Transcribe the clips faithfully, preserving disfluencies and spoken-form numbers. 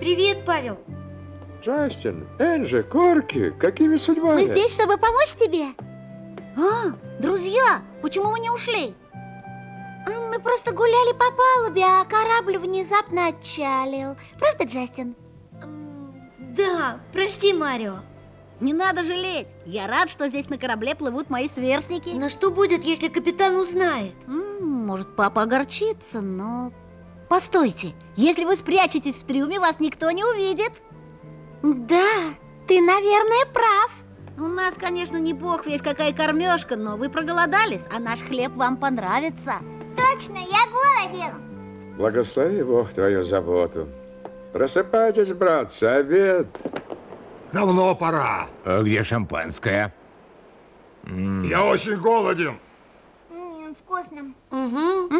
Привет, Павел. Джастин, Энджи, Корки, какими судьбами? Мы здесь, чтобы помочь тебе. А, друзья, почему вы не ушли? А, Мы просто гуляли по палубе, а корабль внезапно отчалил. Правда, Джастин? М, Да, прости, Марио. Не надо жалеть. Я рад, что здесь на корабле плывут мои сверстники. Но что будет, если капитан узнает? М, Может, папа огорчится, но... Постойте, если вы спрячетесь в трюме, вас никто не увидит. Да, ты, наверное, прав. У нас, конечно, не бог весь какая кормежка, но вы проголодались, а наш хлеб вам понравится. Точно, я голоден. Благослови Бог твою заботу. Просыпайтесь, братцы, обед. Давно пора. А где шампанское? Я очень голоден. М, вкусно. Угу.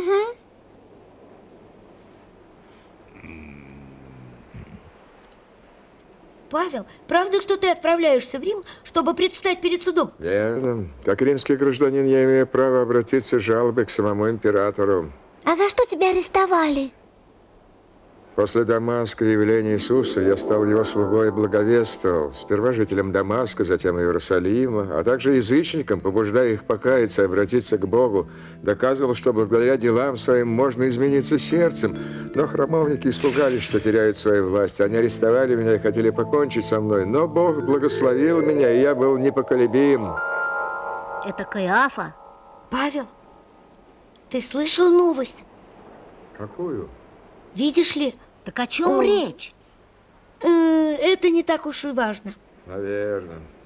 Павел, правда, что ты отправляешься в Рим, чтобы предстать перед судом? Верно. Как римский гражданин я имею право обратиться с жалобой к самому императору. А за что тебя арестовали? После Дамаска и явления Иисуса я стал его слугой и благовествовал. Сперва жителям Дамаска, затем Иерусалима, а также язычникам, побуждая их покаяться и обратиться к Богу. Доказывал, что благодаря делам своим можно измениться сердцем. Но храмовники испугались, что теряют свою власть. Они арестовали меня и хотели покончить со мной. Но Бог благословил меня, и я был непоколебим. Это Каиафа. Павел, ты слышал новость? Какую? Видишь ли, Так о чем О. речь? э, это не так уж и важно. Наверное.